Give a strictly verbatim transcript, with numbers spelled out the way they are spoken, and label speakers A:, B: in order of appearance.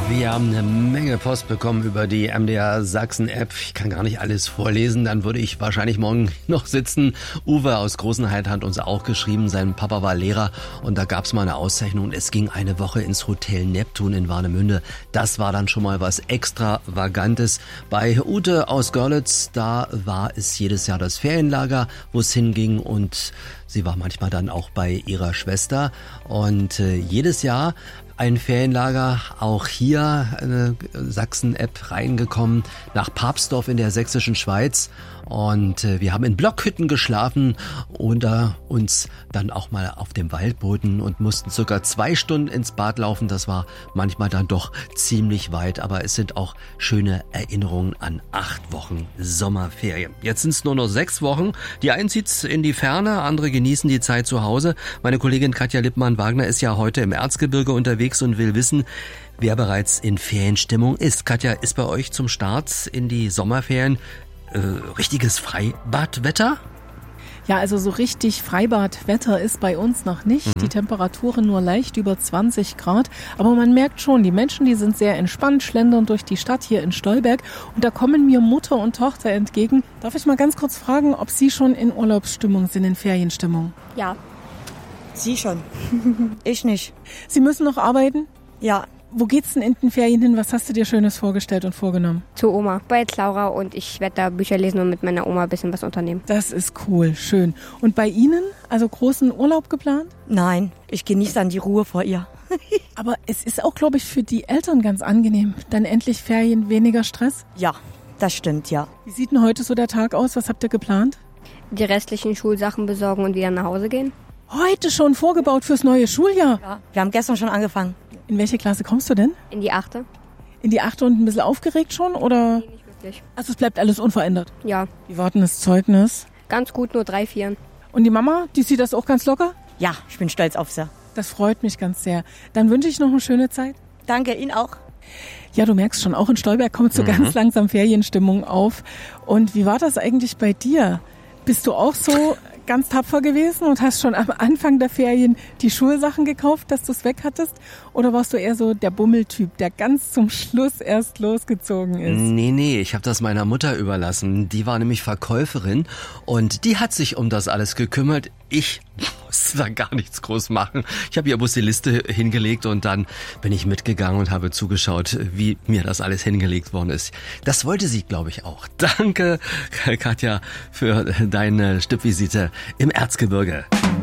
A: Wir haben eine Menge Post bekommen über die M D R Sachsen-App. Ich kann gar nicht alles vorlesen, dann würde ich wahrscheinlich morgen noch sitzen. Uwe aus Großenhain hat uns auch geschrieben, sein Papa war Lehrer und da gab es mal eine Auszeichnung. Es ging eine Woche ins Hotel Neptun in Warnemünde. Das war dann schon mal was Extravagantes. Bei Ute aus Görlitz, da war es jedes Jahr das Ferienlager, wo es hinging, und sie war manchmal dann auch bei ihrer Schwester. Und äh, jedes Jahr ein Ferienlager, auch hier eine Sachsen-App reingekommen, nach Papsdorf in der sächsischen Schweiz. Und äh, wir haben in Blockhütten geschlafen oder uns dann auch mal auf dem Waldboden und mussten circa zwei Stunden ins Bad laufen. Das war manchmal dann doch ziemlich weit, aber es sind auch schöne Erinnerungen an acht Wochen Sommerferien. Jetzt sind es nur noch sechs Wochen. Die einen zieht's in die Ferne, andere genießen die Zeit zu Hause. Meine Kollegin Katja Lippmann-Wagner ist ja heute im Erzgebirge unterwegs und will wissen, wer bereits in Ferienstimmung ist. Katja, ist bei euch zum Start in die Sommerferien äh, richtiges Freibadwetter?
B: Ja, also so richtig Freibadwetter ist bei uns noch nicht. Mhm. Die Temperaturen nur leicht über zwanzig Grad. Aber man merkt schon, die Menschen, die sind sehr entspannt, schlendern durch die Stadt hier in Stolberg. Und da kommen mir Mutter und Tochter entgegen. Darf ich mal ganz kurz fragen, ob Sie schon in Urlaubsstimmung sind, in Ferienstimmung?
C: Ja.
D: Sie schon. Ich nicht.
B: Sie müssen noch arbeiten?
D: Ja.
B: Wo geht's denn in den Ferien hin? Was hast du dir Schönes vorgestellt und vorgenommen?
C: Zu Oma, bei jetzt Laura, und ich werde da Bücher lesen und mit meiner Oma ein bisschen was unternehmen.
B: Das ist cool, schön. Und bei Ihnen? Also großen Urlaub geplant?
D: Nein, ich genieße dann die Ruhe vor ihr.
B: Aber es ist auch, glaube ich, für die Eltern ganz angenehm. Dann endlich Ferien, weniger Stress?
D: Ja, das stimmt, ja.
B: Wie sieht denn heute so der Tag aus? Was habt ihr geplant?
C: Die restlichen Schulsachen besorgen und wieder nach Hause gehen.
B: Heute schon vorgebaut fürs neue Schuljahr?
D: Ja, wir haben gestern schon angefangen.
B: In welche Klasse kommst du denn?
C: In die achte.
B: In die achte und ein bisschen aufgeregt schon, oder?
C: Nee, nicht wirklich.
B: Also es bleibt alles unverändert?
C: Ja.
B: Wie war denn das Zeugnis?
C: Ganz gut, nur drei Vieren.
B: Und die Mama, die sieht das auch ganz locker?
D: Ja, ich bin stolz auf sie.
B: Das freut mich ganz sehr. Dann wünsche ich noch eine schöne Zeit.
D: Danke, Ihnen auch.
B: Ja, du merkst schon, auch in Stolberg kommt so mhm. ganz langsam Ferienstimmung auf. Und wie war das eigentlich bei dir? Bist du auch so ganz tapfer gewesen und hast schon am Anfang der Ferien die Schulsachen gekauft, dass du es weg hattest? Oder warst du eher so der Bummeltyp, der ganz zum Schluss erst losgezogen ist?
A: Nee, nee, ich habe das meiner Mutter überlassen. Die war nämlich Verkäuferin und die hat sich um das alles gekümmert. Ich musste da gar nichts groß machen. Ich habe ihr bloß die Liste hingelegt und dann bin ich mitgegangen und habe zugeschaut, wie mir das alles hingelegt worden ist. Das wollte sie, glaube ich, auch. Danke, Katja, für deine Stippvisite im Erzgebirge.